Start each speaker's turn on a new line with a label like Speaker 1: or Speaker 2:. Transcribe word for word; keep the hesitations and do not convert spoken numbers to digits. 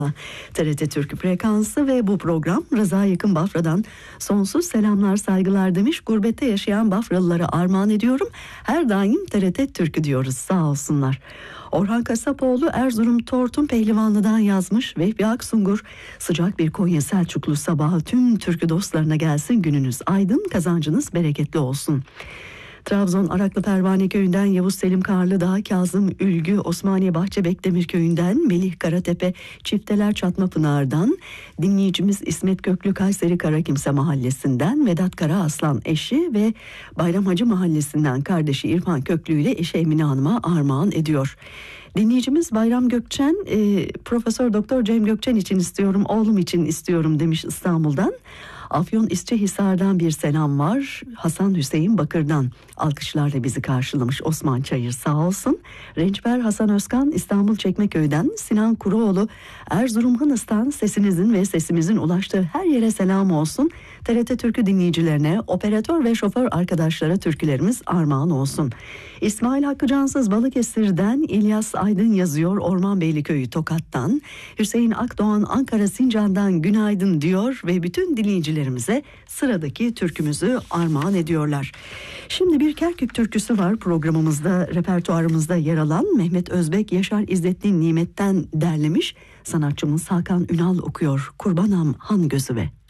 Speaker 1: T R T Türkü frekansı ve bu program Rıza Yakın Bafra'dan sonsuz selamlar saygılar demiş. Gurbette yaşayan Bafralılara armağan ediyorum. Her daim T R T Türkü diyoruz, sağ olsunlar. Orhan Kasapoğlu Erzurum Tortum Pehlivanlı'dan yazmış. Vehbi Aksungur, sıcak bir Konya Selçuklu sabahı tüm türkü dostlarına gelsin, gününüz aydın, kazancınız bereketli olsun. Trabzon Araklı Pervane Köyü'nden Yavuz Selim Karlıdağ, Kazım Ülgü Osmaniye Bahçebek Demir Köyü'nden Melih Karatepe Çifteler Çatmapınar'dan, dinleyicimiz İsmet Köklü Kayseri Karakimse Mahallesi'nden Vedat Karaaslan eşi ve Bayram Hacı Mahallesi'nden kardeşi İrfan Köklü ile eşi Emine Hanım'a armağan ediyor. Dinleyicimiz Bayram Gökçen, e, Profesör Doktor Cem Gökçen için istiyorum, oğlum için istiyorum demiş İstanbul'dan. Afyon İsçihisar'dan bir selam var. Hasan Hüseyin Bakır'dan alkışlarla bizi karşılamış Osman Çayır, sağ olsun. Rençber Hasan Özkan İstanbul Çekmeköy'den, Sinan Kuruoğlu Erzurum Hınıs'tan sesinizin ve sesimizin ulaştığı her yere selam olsun. T R T Türkü dinleyicilerine, operatör ve şoför arkadaşlara türkülerimiz armağan olsun. İsmail Hakkı Cansız Balıkesir'den İlyas Aydın yazıyor, Ormanbeyli Köyü Tokat'tan. Hüseyin Akdoğan Ankara Sincan'dan günaydın diyor ve bütün dinleyicilerimize sıradaki türkümüzü armağan ediyorlar. Şimdi bir Kerkük türküsü var programımızda, repertuarımızda yer alan. Mehmet Özbek Yaşar İzzettin Nimet'ten derlemiş. Sanatçımız Hakan Ünal okuyor. Kurbanam Han Gözüve.